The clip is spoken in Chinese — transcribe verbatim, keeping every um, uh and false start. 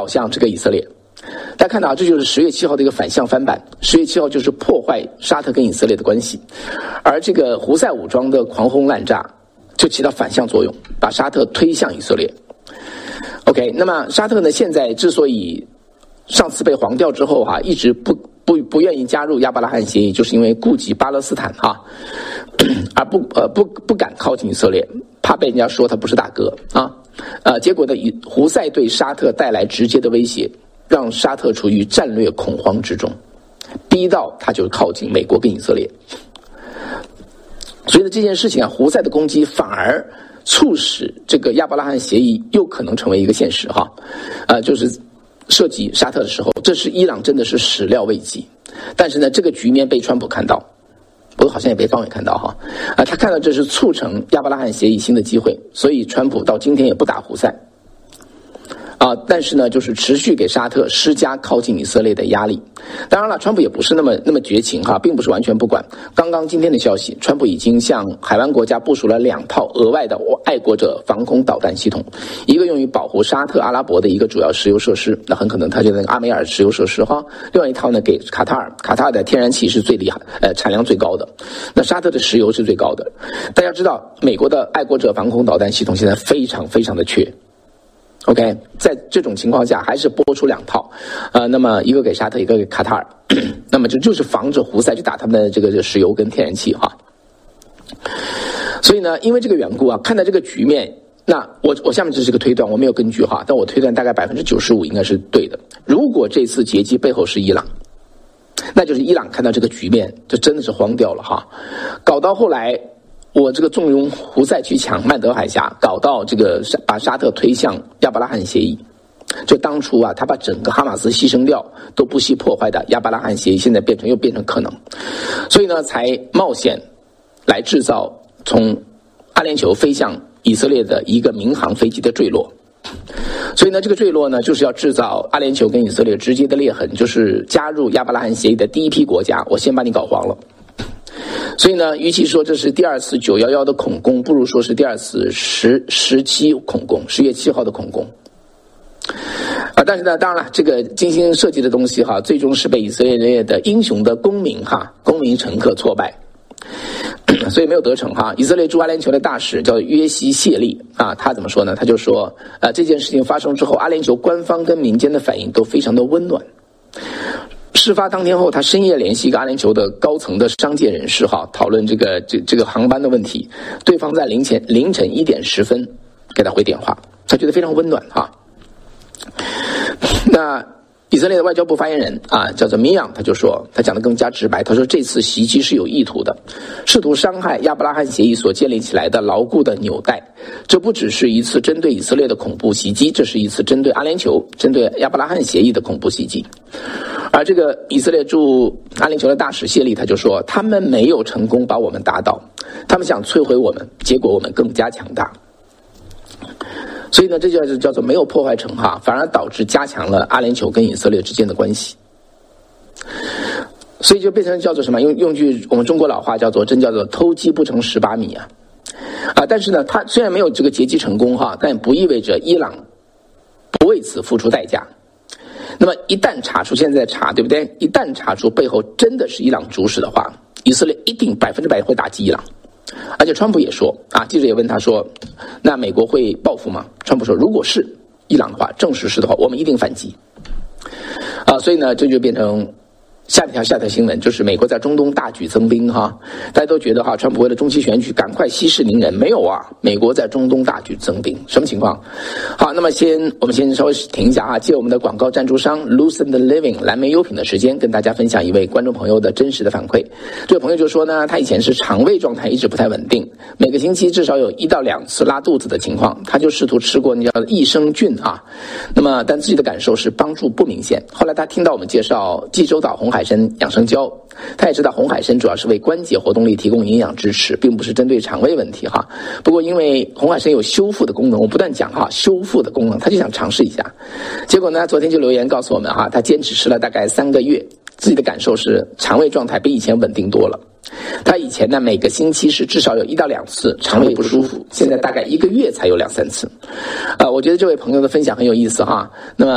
倒向这个以色列。大家看到，这就是十月七号的一个反向翻版。十月七号就是破坏沙特跟以色列的关系，而这个胡塞武装的狂轰滥炸就起到反向作用，把沙特推向以色列。OK， 那么沙特呢，现在之所以上次被黄掉之后哈、啊，一直不不不愿意加入亚伯拉罕协议，就是因为顾及巴勒斯坦哈、啊，而不呃不不敢靠近以色列，怕被人家说他不是大哥啊。呃，结果呢，以胡塞对沙特带来直接的威胁，让沙特处于战略恐慌之中，逼到他就靠近美国跟以色列。所以呢，这件事情啊，胡塞的攻击反而促使这个亚伯拉罕协议又可能成为一个现实哈，呃，就是涉及沙特的时候，这是伊朗真的是始料未及。但是呢，这个局面被川普看到，不过好像也被方伟看到哈，啊，他看到这是促成亚伯拉罕协议新的机会，所以川普到今天也不打胡塞。啊，但是呢，就是持续给沙特施加靠近以色列的压力。当然了，川普也不是那么那么绝情哈，并不是完全不管。刚刚今天的消息，川普已经向海湾国家部署了两套额外的爱国者防空导弹系统，一个用于保护沙特阿拉伯的一个主要石油设施，那很可能它就那个阿梅尔石油设施哈。另外一套呢，给卡塔尔，卡塔尔的天然气是最厉害，呃，产量最高的。那沙特的石油是最高的。大家知道，美国的爱国者防空导弹系统现在非常非常的缺。OK， 在这种情况下，还是拨出两套，呃，那么一个给沙特，一个给卡塔尔，那么这就就是防止胡塞去打他们的这个石油跟天然气哈。所以呢，因为这个缘故啊，看到这个局面，那我我下面这是个推断，我没有根据哈，但我推断大概百分之九十五应该是对的。如果这次劫机背后是伊朗，那就是伊朗看到这个局面，这真的是慌掉了哈，搞到后来。我这个纵容胡塞去抢曼德海峡，搞到这个把沙特推向亚伯拉罕协议。就当初啊，他把整个哈马斯牺牲掉都不惜破坏的亚伯拉罕协议，现在变成又变成可能，所以呢，才冒险来制造从阿联酋飞向以色列的一个民航飞机的坠落。所以呢，这个坠落呢，就是要制造阿联酋跟以色列直接的裂痕，就是加入亚伯拉罕协议的第一批国家，我先把你搞黄了。所以呢，与其说这是第二次九一一的恐攻，不如说是第二次十十七恐攻，十月七号的恐攻。啊，但是呢，当然了，这个精心设计的东西哈，最终是被以色列的英雄的公民哈，公民乘客挫败，所以没有得逞哈。以色列驻阿联酋的大使叫约西谢利啊，他怎么说呢？他就说，啊，这件事情发生之后，阿联酋官方跟民间的反应都非常的温暖。事发当天后，他深夜联系一个阿联酋的高层的商界人士哈，讨论这个这这个航班的问题。对方在凌晨凌晨一点十分给他回电话，他觉得非常温暖哈。那以色列的外交部发言人啊，叫做米扬，他就说，他讲得更加直白，他说这次袭击是有意图的，试图伤害亚伯拉罕协议所建立起来的牢固的纽带。这不只是一次针对以色列的恐怖袭击，这是一次针对阿联酋、针对亚伯拉罕协议的恐怖袭击。而这个以色列驻阿联酋的大使谢利他就说，他们没有成功把我们打倒，他们想摧毁我们，结果我们更加强大。所以呢，这就叫做没有破坏成哈，反而导致加强了阿联酋跟以色列之间的关系。所以就变成叫做什么？用用句我们中国老话叫做真叫做偷鸡不成蚀把米啊！啊，但是呢，他虽然没有这个劫机成功哈，但不意味着伊朗不为此付出代价。那么一旦查出，现在查对不对？一旦查出背后真的是伊朗主使的话，以色列一定百分之百会打击伊朗。而且川普也说啊，记者也问他说，那美国会报复吗？川普说，如果是伊朗的话，证实是的话，我们一定反击。啊，所以呢，这就变成下一条下条新闻，就是美国在中东大举增兵哈，大家都觉得哈，川普为了中期选举赶快息事宁人，没有啊，美国在中东大举增兵，什么情况？好，那么先我们先稍微停一下啊，借我们的广告赞助商 Lucent Living 蓝莓优品的时间，跟大家分享一位观众朋友的真实的反馈。这位朋友就说呢，他以前是肠胃状态一直不太稳定，每个星期至少有一到两次拉肚子的情况，他就试图吃过那叫益生菌啊，那么但自己的感受是帮助不明显。后来他听到我们介绍济州岛红海参养生胶，他也知道红海参主要是为关节活动力提供营养支持，并不是针对肠胃问题哈。不过因为红海参有修复的功能，我不断讲哈，修复的功能，他就想尝试一下。结果呢，昨天就留言告诉我们哈，他坚持吃了大概三个月，自己的感受是肠胃状态比以前稳定多了。他以前呢，每个星期是至少有一到两次肠胃不舒服，现在大概一个月才有两三次。呃，我觉得这位朋友的分享很有意思哈。那么